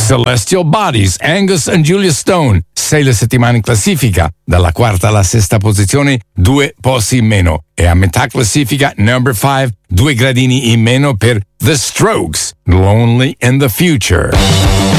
Celestial Bodies, Angus and Julia Stone, 6 le settimane in classifica, dalla quarta alla sesta posizione 2 posti in meno, e a metà classifica number 5, 2 gradini in meno per The Strokes, Lonely in the Future.